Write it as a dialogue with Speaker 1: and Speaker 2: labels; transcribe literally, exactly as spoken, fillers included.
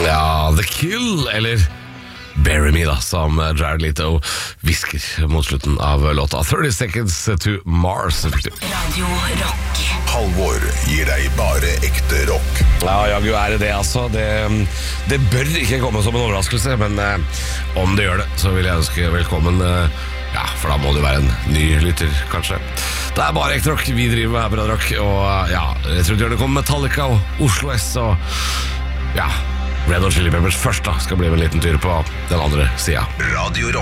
Speaker 1: Ja, The Kill, eller Bury Me da, som Jared Leto hvisker mot slutten av låta. thirty seconds to Mars.
Speaker 2: Radio Rock.
Speaker 3: Halvor gir deg bare ekte rock.
Speaker 1: Ja, jaggu er det det, altså. Det, det bør ikke komme som en overraskelse, men eh, om det gjør det, så vil jeg ønske velkommen. Eh, ja, for da må det være en ny lytter, kanskje. Det er bare ekte rock vi driver med her på Radio Rock, og ja, jeg tror det kommer Metallica og Oslo S, og ja, Red Hot Chili Peppers først da, skal bli en liten tur på den andre siden.
Speaker 3: Radio Rock.